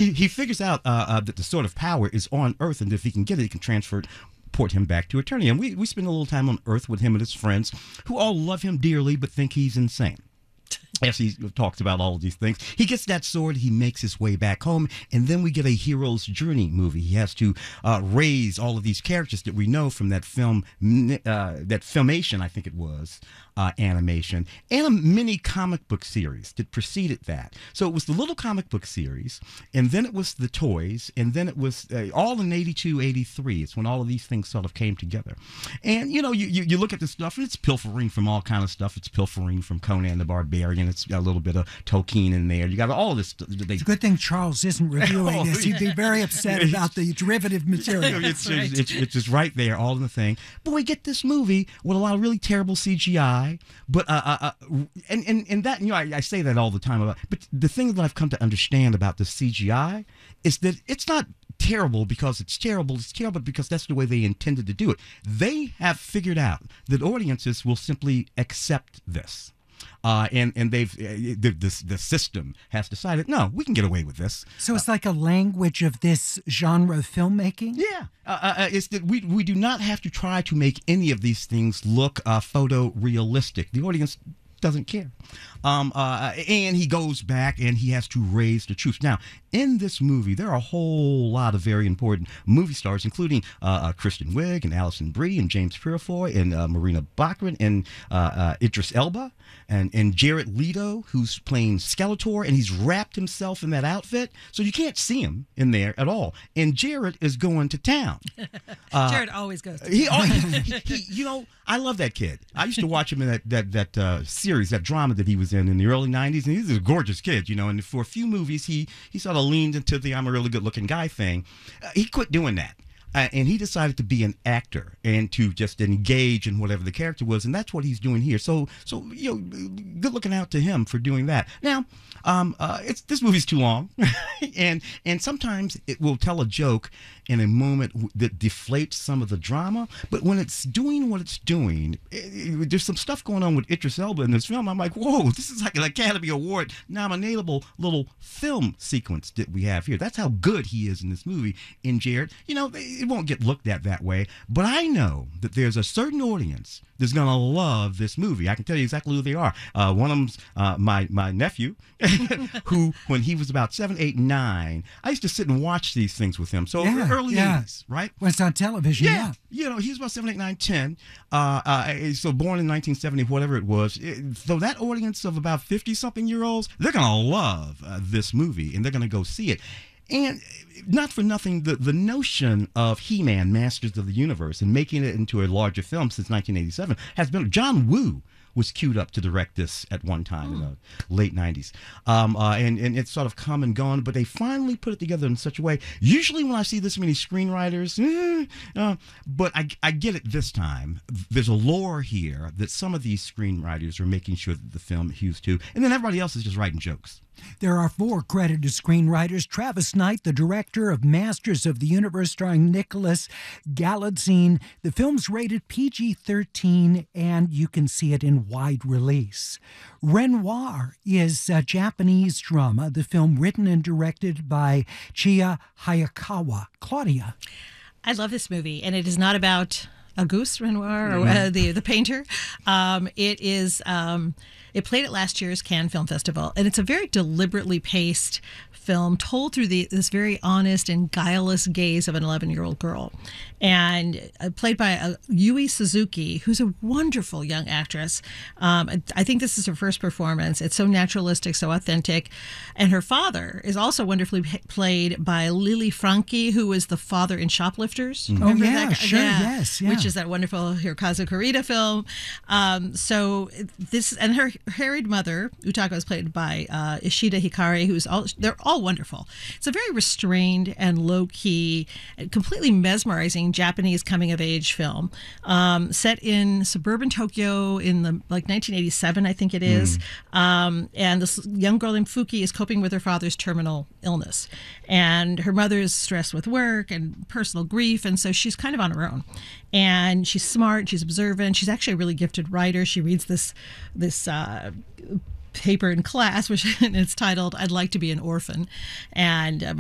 he figures out that the sword of power is on Earth, and if he can get it, he can port him back to Eternia. And we spend a little time on Earth with him and his friends, who all love him dearly but think he's insane. As he talks about all of these things, he gets that sword, he makes his way back home, and then we get a hero's journey movie. He has to raise all of these characters that we know from that film, that Filmation, I think it was, animation, and a mini comic book series that preceded that. So it was the little comic book series, and then it was the toys, and then it was all in 82, 83. It's when all of these things sort of came together. And, you look at this stuff, and it's pilfering from all kind of stuff. It's pilfering from Conan the Barbarian. It's got a little bit of Tolkien in there. You got all of this. It's a good thing Charles isn't reviewing this. He'd be very upset about the derivative material. It's just right there, all in the thing. But we get this movie with a lot of really terrible CGI. But and that, I say that all the time about. But the thing that I've come to understand about the CGI is that it's not terrible because it's terrible. It's terrible because that's the way they intended to do it. They have figured out that audiences will simply accept this. And the system has decided, no, we can get away with this. So it's like a language of this genre of filmmaking? Yeah. It's that we do not have to try to make any of these things look photorealistic. The audience doesn't care. And he goes back and he has to raise the troops. Now, in this movie, there are a whole lot of very important movie stars, including Kristen Wiig and Alison Brie and James Purefoy and Marina Baccarin and Idris Elba and Jared Leto, who's playing Skeletor, and he's wrapped himself in that outfit, so you can't see him in there at all. And Jared is going to town. Jared always goes to town. He I love that kid. I used to watch him in that series, that drama that he was in the early 90s, and he's a gorgeous kid, and for a few movies, he sort of leaned into the I'm a really good-looking guy thing. He quit doing that. And he decided to be an actor and to just engage in whatever the character was, and that's what he's doing here. So good looking out to him for doing that. Now, this movie's too long, and sometimes it will tell a joke in a moment that deflates some of the drama. But when it's doing what it's doing, there's some stuff going on with Idris Elba in this film. I'm like, whoa, this is like an Academy Award nominatable little film sequence that we have here. That's how good he is in this movie. In Jared, it won't get looked at that way, but I know that there's a certain audience that's going to love this movie. I can tell you exactly who they are. One of them's my nephew, who, when he was about 7, 8, 9, I used to sit and watch these things with him. So early 80s, right? When it's on television, yeah. He was about 7, 8, 9, 10. So born in 1970, whatever it was. So that audience of about 50-something-year-olds, they're going to love this movie, and they're going to go see it. And not for nothing, the notion of He-Man, Masters of the Universe, and making it into a larger film since 1987 has been... John Woo was queued up to direct this at one time in the late 90s. And it's sort of come and gone, but they finally put it together in such a way. Usually when I see this many screenwriters, but I get it this time. There's a lore here that some of these screenwriters are making sure that the film adheres to, and then everybody else is just writing jokes. There are 4 credited screenwriters. Travis Knight, the director of Masters of the Universe, starring Nicholas Galitzine. The film's rated PG-13, and you can see it in wide release. Renoir is a Japanese drama, the film written and directed by Chiya Hayakawa. Claudia. I love this movie, and it is not about Auguste Renoir, or the painter. It is... It played at last year's Cannes Film Festival, and it's a very deliberately paced film told through this very honest and guileless gaze of an 11-year-old girl, and played by Yui Suzuki, who's a wonderful young actress. I think this is her first performance. It's so naturalistic, so authentic, and her father is also wonderfully played by Lily Franchi, who was the father in Shoplifters. Oh yeah, sure, yes, yeah. Which is that wonderful Hirokazu Kurita film. So this, and her harried mother Utaka is played by Ishida Hikari, they're all wonderful. It's a very restrained and low-key, completely mesmerizing Japanese coming-of-age film set in suburban Tokyo in the 1987, I think it is. And this young girl named Fuki is coping with her father's terminal illness, and her mother is stressed with work and personal grief, and so she's kind of on her own. And she's smart, she's observant, she's actually a really gifted writer. She reads this paper in class, which it's titled "I'd Like to Be an Orphan," and